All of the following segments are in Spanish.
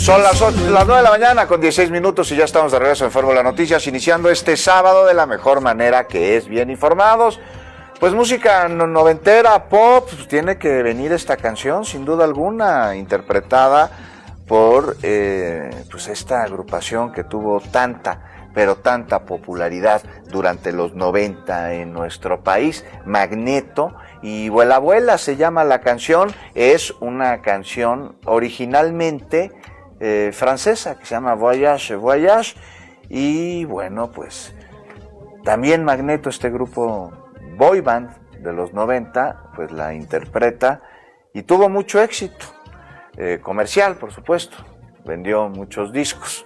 Son las 9 de la mañana con 16 minutos y ya estamos de regreso en Fórmula Noticias, iniciando este sábado de la mejor manera, que es bien informados. Pues música noventera, pop, pues tiene que venir esta canción, sin duda alguna, interpretada por pues esta agrupación que tuvo pero tanta popularidad durante los 90 en nuestro país, Magneto. Y Vuela Abuela se llama la canción, es una canción originalmente francesa que se llama Voyage, Voyage, y bueno, pues también Magneto, este grupo boy band de los 90, pues la interpreta y tuvo mucho éxito, comercial por supuesto, vendió muchos discos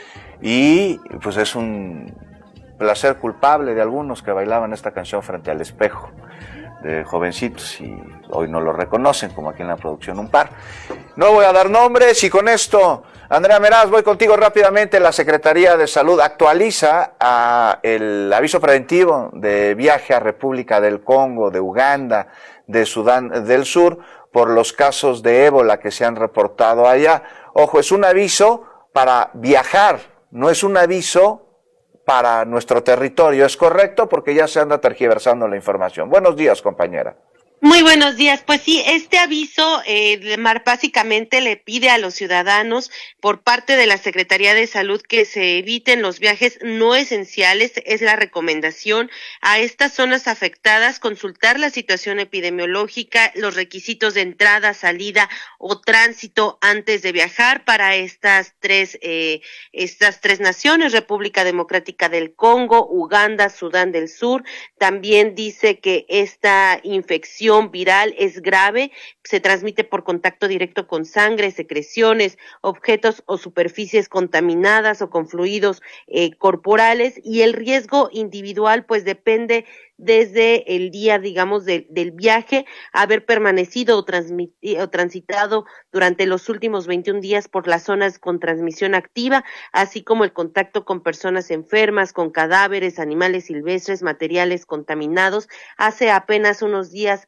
y pues es un placer culpable de algunos que bailaban esta canción frente al espejo, de jovencitos, y hoy no lo reconocen, como aquí en la producción un par. No voy a dar nombres y con esto, Andrea Meraz, voy contigo rápidamente. La Secretaría de Salud actualiza el aviso preventivo de viaje a República del Congo, de Uganda, de Sudán del Sur, por los casos de ébola que se han reportado allá. Ojo, es un aviso para viajar, no es un aviso para nuestro territorio. Es correcto porque ya se anda tergiversando la información. Buenos días, compañera. Muy buenos días. Pues sí, este aviso básicamente le pide a los ciudadanos por parte de la Secretaría de Salud que se eviten los viajes no esenciales. Es la recomendación a estas zonas afectadas, consultar la situación epidemiológica, los requisitos de entrada, salida o tránsito antes de viajar para estas tres naciones: República Democrática del Congo, Uganda, Sudán del Sur. También dice que esta infección viral es grave, se transmite por contacto directo con sangre, secreciones, objetos o superficies contaminadas o con fluidos corporales, y el riesgo individual pues depende desde el día, digamos, del viaje, haber permanecido o transitado durante los últimos 21 días por las zonas con transmisión activa, así como el contacto con personas enfermas, con cadáveres, animales silvestres, materiales contaminados. Hace apenas unos días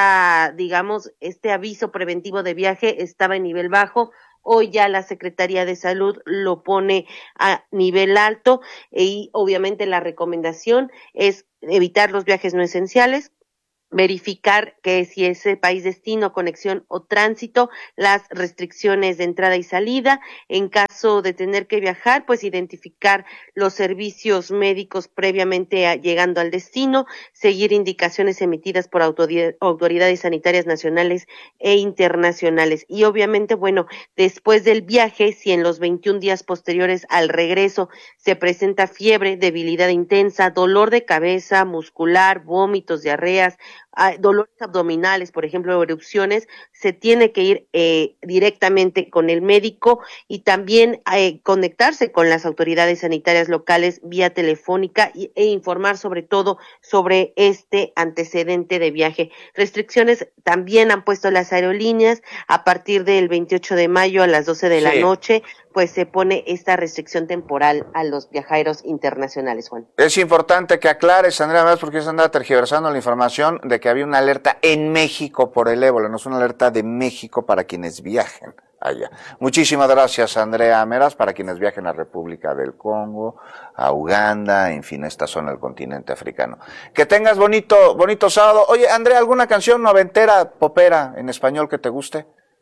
este aviso preventivo de viaje estaba en nivel bajo. Hoy ya la Secretaría de Salud lo pone a nivel alto y obviamente la recomendación es evitar los viajes no esenciales, verificar que si es el país destino, conexión o tránsito, las restricciones de entrada y salida. En caso de tener que viajar, pues identificar los servicios médicos previamente llegando al destino, seguir indicaciones emitidas por autoridades sanitarias nacionales e internacionales. Y obviamente, bueno, después del viaje, si en los 21 días posteriores al regreso se presenta fiebre, debilidad intensa, dolor de cabeza, muscular, vómitos, diarreas, dolores abdominales, por ejemplo, erupciones, se tiene que ir directamente con el médico y también conectarse con las autoridades sanitarias locales vía telefónica e informar sobre todo sobre este antecedente de viaje. Restricciones también han puesto las aerolíneas a partir del 28 de mayo a las 12 de la noche, pues se pone esta restricción temporal a los viajeros internacionales, Juan. Es importante que aclares, Andrea, más porque se anda tergiversando la información de que había una alerta en México por el ébola, no es una alerta de México para quienes viajen allá. Muchísimas gracias, Andrea Meraz, para quienes viajen a República del Congo, a Uganda, en fin, esta zona del continente africano. Que tengas bonito sábado. Oye, Andrea, ¿alguna canción noventera, popera, en español que te guste?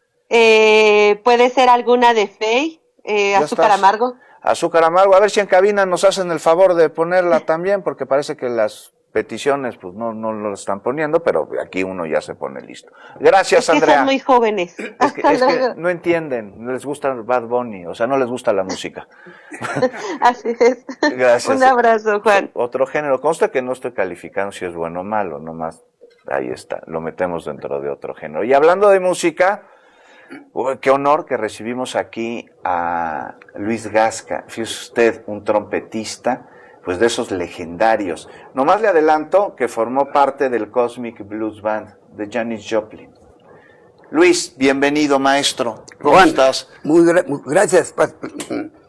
Puede ser alguna de Faye. Azúcar Amargo. Azúcar Amargo, a ver si en cabina nos hacen el favor de ponerla también, porque parece que las peticiones pues no lo están poniendo, pero aquí uno ya se pone listo. Gracias, Andrea. Son muy jóvenes. Es que no entienden, no les gusta Bad Bunny, o sea, no les gusta la música. Así es. Gracias. Un abrazo, Juan. Otro género, consta que no estoy calificando si es bueno o malo, nomás ahí está, lo metemos dentro de otro género. Y hablando de música, qué honor que recibimos aquí a Luis Gasca. Fíjese usted, un trompetista, pues de esos legendarios. Nomás le adelanto que formó parte del Cosmic Blues Band de Janis Joplin. Luis, bienvenido, maestro. ¿Cómo estás? Muy gracias.